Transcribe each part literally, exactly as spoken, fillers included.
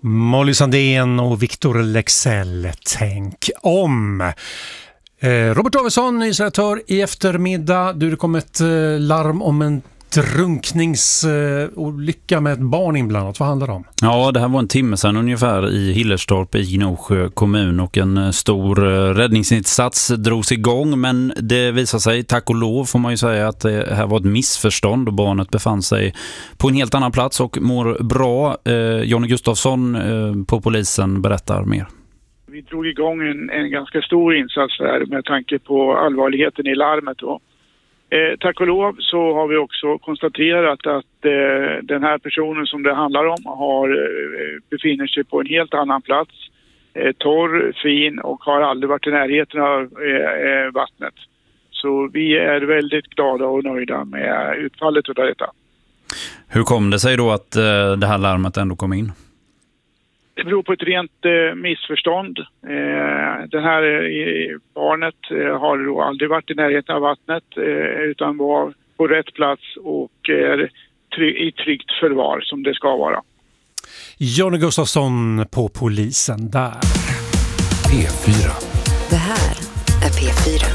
Molly Sandén och Victor Lexell, tänk om. Eh, Robert Davidsson, nyhetsredaktör i eftermiddag. Du, det kom ett eh, larm om en drunkningsolycka eh, med ett barn inblandat. Vad handlar det om? Ja, det här var en timme sedan ungefär i Hillerstorp i Gnosjö kommun och en stor räddningsinsats drogs igång, men det visade sig, tack och lov får man ju säga, att det här var ett missförstånd och barnet befann sig på en helt annan plats och mår bra. Eh, Jonny Gustafsson eh, på polisen berättar mer. Vi drog igång en, en ganska stor insats där med tanke på allvarligheten i larmet då. Eh, tack och lov så har vi också konstaterat att eh, den här personen som det handlar om har, eh, befinner sig på en helt annan plats. Eh, torr, fin och har aldrig varit i närheten av eh, vattnet. Så vi är väldigt glada och nöjda med utfallet av detta. Hur kom det sig då att eh, det här larmet ändå kom in? Det beror på ett rent eh, missförstånd. Eh, det här eh, barnet eh, har då aldrig varit i närheten av vattnet eh, utan var på rätt plats och är try- i tryggt förvar som det ska vara. Jonny Gustafsson på polisen där. P fyra. Det här är P fyra.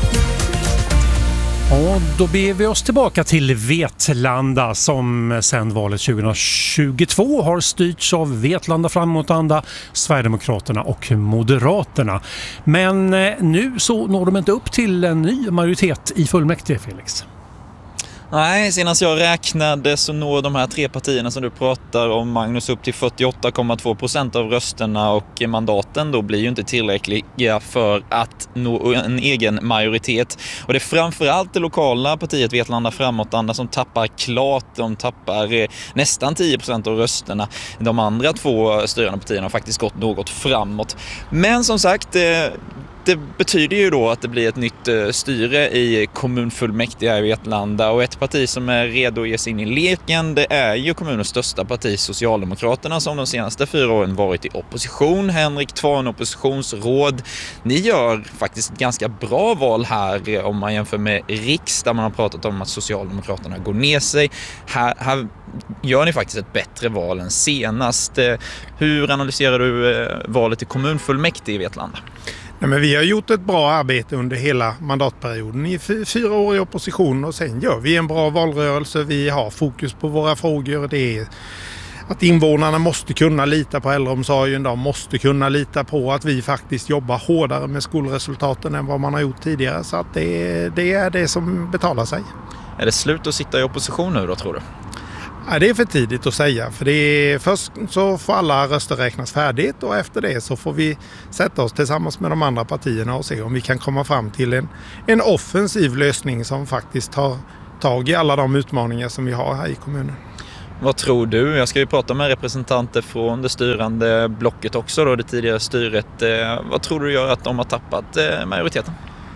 Och då ber vi oss tillbaka till Vetlanda som sedan valet tjugohundratjugotvå har styrts av Vetlanda framåtanda, Sverigedemokraterna och Moderaterna. Men nu så når de inte upp till en ny majoritet i fullmäktige, Felix. Nej, senast jag räknade så når de här tre partierna som du pratar om, Magnus, upp till fyrtioåtta komma två procent av rösterna, och mandaten då blir ju inte tillräckliga för att nå en egen majoritet. Och det är framförallt det lokala partiet Vetlanda framåtanda som tappar klart, de tappar eh, nästan tio procent av rösterna. De andra två styrande partierna har faktiskt gått något framåt. Men som sagt, eh, det betyder ju då att det blir ett nytt styre i kommunfullmäktige i Vetlanda, och ett parti som är redo att ge sig in i leken, det är ju kommunens största parti, Socialdemokraterna, som de senaste fyra åren varit i opposition. Henrik Tvahn, oppositionsråd. Ni gör faktiskt ett ganska bra val här om man jämför med riks, där man har pratat om att Socialdemokraterna går ner sig. Här, här gör ni faktiskt ett bättre val än senast. Hur analyserar du valet i kommunfullmäktige i Vetlanda? Nej, men vi har gjort ett bra arbete under hela mandatperioden i fyra år i opposition, och sen gör vi en bra valrörelse. Vi har fokus på våra frågor. Det är att invånarna måste kunna lita på äldreomsorgen. De måste kunna lita på att vi faktiskt jobbar hårdare med skolresultaten än vad man har gjort tidigare. Så att det, det är det som betalar sig. Är det slut att sitta i opposition nu då, tror du? Ja, det är för tidigt att säga, för det är, först så får alla röster räknas färdigt, och efter det så får vi sätta oss tillsammans med de andra partierna och se om vi kan komma fram till en, en offensiv lösning som faktiskt tar tag i alla de utmaningar som vi har här i kommunen. Vad tror du? Jag ska ju prata med representanter från det styrande blocket också då, det tidigare styret. Vad tror du gör att de har tappat majoriteten?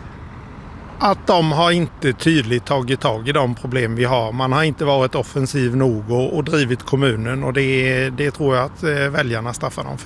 Att de har inte tydligt tagit tag i de problem vi har. Man har inte varit offensiv nog och, och drivit kommunen, och det, det tror jag att väljarna straffar dem för.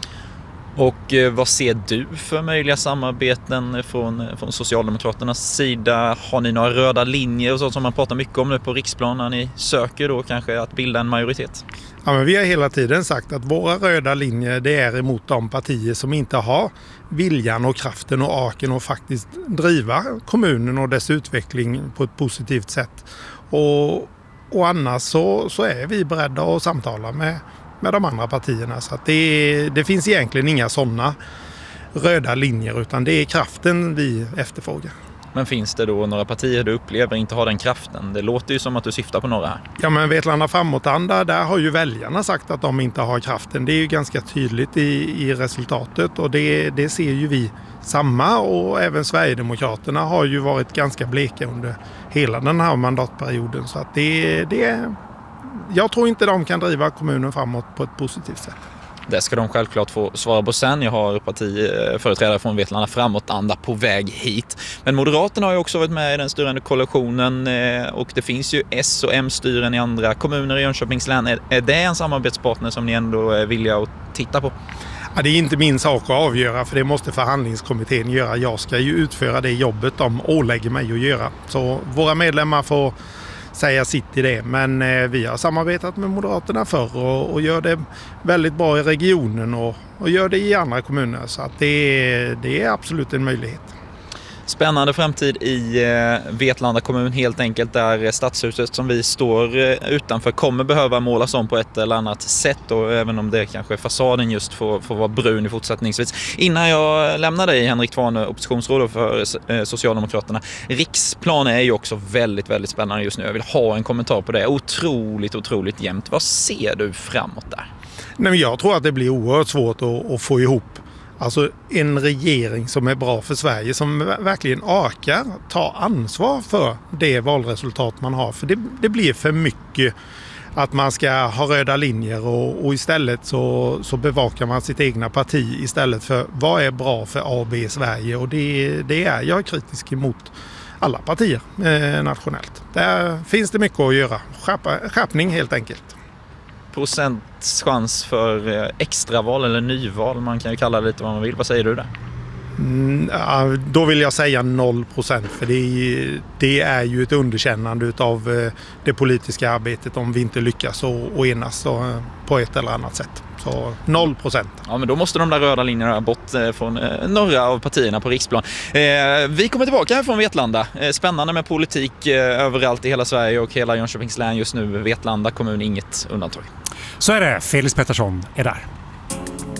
Och eh, vad ser du för möjliga samarbeten från, från Socialdemokraternas sida? Har ni några röda linjer och sånt som man pratar mycket om nu på riksplan när ni söker då kanske att bilda en majoritet? Ja, men vi har hela tiden sagt att våra röda linjer, det är emot de partier som inte har viljan och kraften och arken och faktiskt driva kommunen och dess utveckling på ett positivt sätt. Och, och annars så, så är vi beredda att samtala med med de andra partierna, så att det, det finns egentligen inga sådana röda linjer, utan det är kraften vi efterfrågar. Men finns det då några partier du upplever inte har den kraften? Det låter ju som att du syftar på några här. Ja, men Vetlanda framåtanda, där har ju väljarna sagt att de inte har kraften. Det är ju ganska tydligt i, i resultatet, och det, det ser ju vi samma, och även Sverigedemokraterna har ju varit ganska bleka under hela den här mandatperioden, så att det, det är... Jag tror inte de kan driva kommunen framåt på ett positivt sätt. Det ska de självklart få svara på sen. Jag har partiföreträdare från Vetlanda framåtanda på väg hit. Men Moderaterna har ju också varit med i den styrande koalitionen, och det finns ju S- och M-styren i andra kommuner i Jönköpings län. Är det en samarbetspartner som ni ändå är villiga att titta på? Ja, det är inte min sak att avgöra, för det måste förhandlingskommittén göra. Jag ska ju utföra det jobbet de ålägger mig att göra. Så våra medlemmar får säga sitt i det. Men eh, vi har samarbetat med Moderaterna förr och, och gör det väldigt bra i regionen och, och gör det i andra kommuner. Så att det, det är absolut en möjlighet. Spännande framtid i Vetlanda kommun helt enkelt, där stadshuset som vi står utanför kommer behöva målas om på ett eller annat sätt, och även om det kanske fasaden just får, får vara brun i fortsättningsvis. Innan jag lämnar dig, Henrik Tvarne, oppositionsråd för Socialdemokraterna. Riksplan är ju också väldigt, väldigt spännande just nu. Jag vill ha en kommentar på det. Otroligt, otroligt jämnt. Vad ser du framåt där? Nej, men jag tror att det blir oerhört svårt att, att få ihop. Alltså en regering som är bra för Sverige, som verkligen orkar ta ansvar för det valresultat man har. För det, det blir för mycket att man ska ha röda linjer och, och istället så, så bevakar man sitt egna parti istället för vad är bra för A och B i Sverige. Och det, det är jag kritisk emot alla partier eh, nationellt. Där finns det mycket att göra. Skärpa, skärpning helt enkelt. Procents chans för extraval eller nyval, man kan ju kalla det lite vad man vill. Vad säger du där? Mm, ja, då vill jag säga noll procent, för det, det är ju ett underkännande av det politiska arbetet om vi inte lyckas och enas på ett eller annat sätt. Så noll procent. Ja, men då måste de där röda linjerna bort från några av partierna på Riksplan. Eh, vi kommer tillbaka här från Vetlanda. Eh, spännande med politik eh, överallt i hela Sverige och hela Jönköpings län just nu. Vetlanda kommun, inget undantag. Så är det. Felix Pettersson är där.